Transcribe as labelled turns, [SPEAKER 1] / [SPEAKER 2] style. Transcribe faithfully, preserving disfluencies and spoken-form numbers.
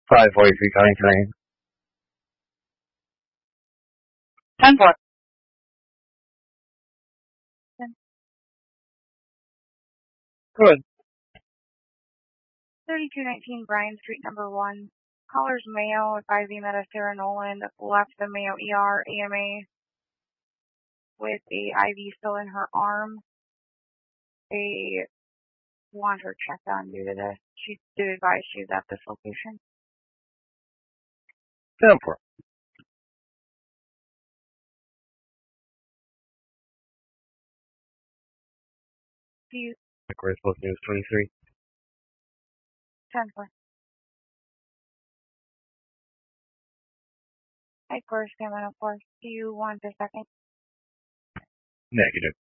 [SPEAKER 1] five forty-three Connington Lane.
[SPEAKER 2] ten four.
[SPEAKER 1] Good.
[SPEAKER 2] thirty-two nineteen Bryan Street, number one. Caller's Mayo advising that a Sarah Noland left the Mayo E R A M A with a I V still in her arm. They want her checked on due to this. She did advise she's at this location.
[SPEAKER 1] ten four.
[SPEAKER 2] Do you?
[SPEAKER 1] Correspondence News twenty-three.
[SPEAKER 2] ten four. Hi, correspondent, of course. Do you want a second?
[SPEAKER 1] Negative.